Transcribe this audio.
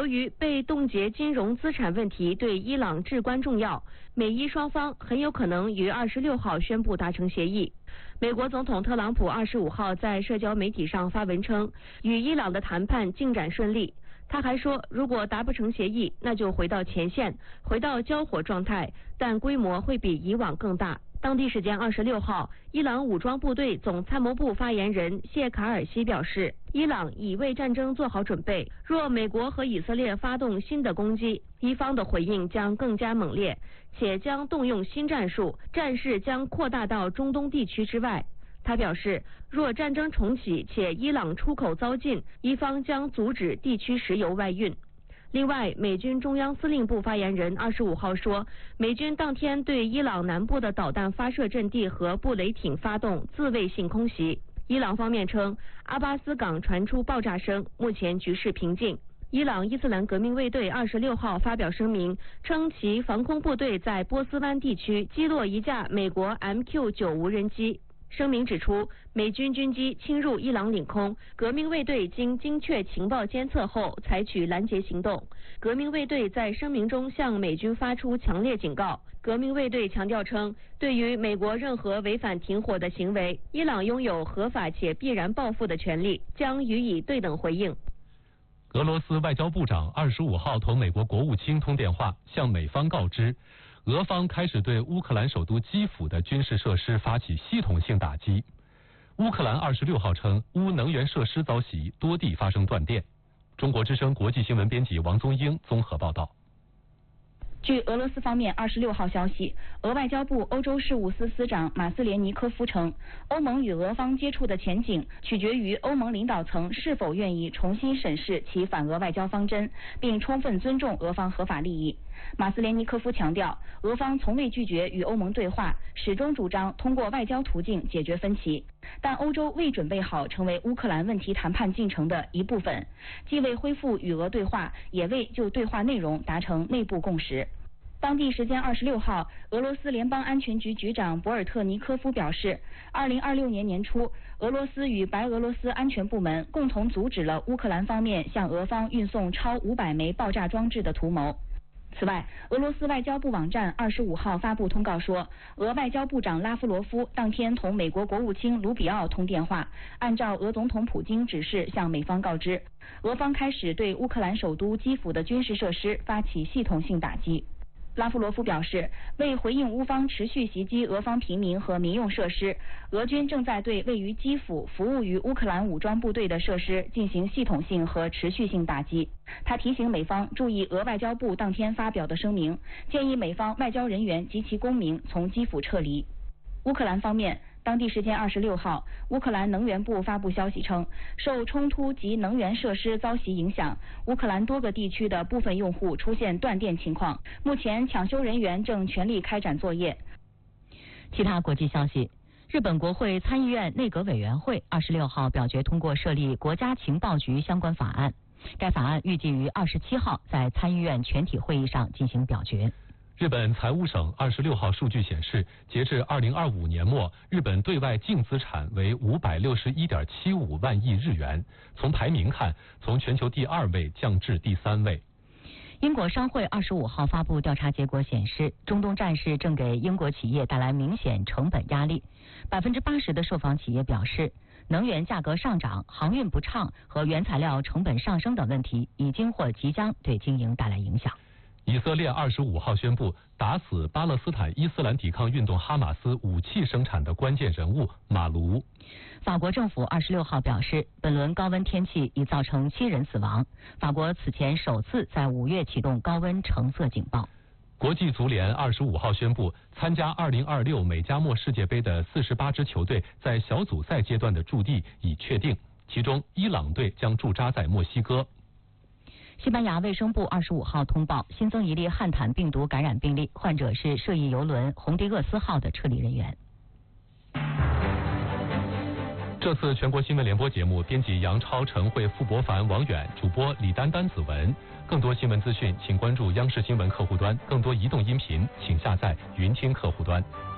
于被冻结金融资产问题对伊朗至关重要，美伊双方很有可能于26号宣布达成协议。美国总统特朗普25号在社交媒体上发文称，与伊朗的谈判进展顺利。他还说，如果达不成协议，那就回到前线，回到交火状态，但规模会比以往更大。当地时间26号，伊朗武装部队总参谋部发言人谢卡尔西表示，伊朗已为战争做好准备，若美国和以色列发动新的攻击，伊方的回应将更加猛烈，且将动用新战术，战事将扩大到中东地区之外。他表示，若战争重启且伊朗出口遭禁，伊方将阻止地区石油外运。另外，美军中央司令部发言人25号说，美军当天对伊朗南部的导弹发射阵地和布雷艇发动自卫性空袭。伊朗方面称，阿巴斯港传出爆炸声，目前局势平静。伊朗伊斯兰革命卫队26号发表声明，称其防空部队在波斯湾地区击落一架美国 MQ-9 无人机。声明指出，美军军机侵入伊朗领空，革命卫队经精确情报监测后采取拦截行动。革命卫队在声明中向美军发出强烈警告。革命卫队强调称，对于美国任何违反停火的行为，伊朗拥有合法且必然报复的权利，将予以对等回应。 俄罗斯外交部长25号同美国国务卿通电话，向美方告知，俄方开始对乌克兰首都基辅的军事设施发起系统性打击。乌克兰26号称，乌能源设施遭袭，多地发生断电。中国之声国际新闻编辑王宗英综合报道。 据俄罗斯方面26号消息，俄外交部欧洲事务司司长马斯连尼科夫称，欧盟与俄方接触的前景取决于欧盟领导层是否愿意重新审视其反俄外交方针，并充分尊重俄方合法利益。马斯连尼科夫强调，俄方从未拒绝与欧盟对话，始终主张通过外交途径解决分歧，但欧洲未准备好成为乌克兰问题谈判进程的一部分，既未恢复与俄对话，也未就对话内容达成内部共识。当地时间26号，俄罗斯联邦安全局局长博尔特尼科夫表示，2026年年初，俄罗斯与白俄罗斯安全部门共同阻止了乌克兰方面向俄方运送超500枚爆炸装置的图谋。此外，俄罗斯外交部网站25号发布通告说，俄外交部长拉夫罗夫当天同美国国务卿卢比奥通电话，按照俄总统普京指示向美方告知，俄方开始对乌克兰首都基辅的军事设施发起系统性打击。拉夫罗夫表示，为回应乌方持续袭击俄方平民和民用设施，俄军正在对位于基辅服务于乌克兰武装部队的设施进行系统性和持续性打击。他提醒美方注意俄外交部当天发表的声明，建议美方外交人员及其公民从基辅撤离。乌克兰方面，当地时间26号，乌克兰能源部发布消息称，受冲突及能源设施遭袭影响，乌克兰多个地区的部分用户出现断电情况，目前抢修人员正全力开展作业。 其他国际消息，日本国会参议院内阁委员会26号表决通过设立国家情报局相关法案，该法案预计于27号在参议院全体会议上进行表决。 日本财务省26号数据显示，截至2025年末，日本对外净资产为561.75万亿日元。从排名看，从全球第2位降至第3位。 英国商会25号发布调查结果显示，中东战事正给英国企业带来明显成本压力。80%的受访企业表示，能源价格上涨、航运不畅和原材料成本上升等问题已经或即将对经营带来影响。 以色列25号宣布打死巴勒斯坦伊斯兰抵抗运动哈马斯武器生产的关键人物马卢。 法国政府26号表示，本轮高温天气已造成7人死亡。法国此前首次在5月启动高温橙色警报。 国际足联25号宣布，参加2026美加墨世界杯的48支球队在小组赛阶段的驻地已确定，其中伊朗队将驻扎在墨西哥。 西班牙卫生部25号通报新增一例汉坦病毒感染病例，患者是涉疫邮轮红迪厄斯号的撤离人员。 这次全国新闻联播节目，编辑杨超、陈慧、傅博凡、王远，主播李丹丹、子文。更多新闻资讯，请关注央视新闻客户端；更多移动音频，请下载云听客户端。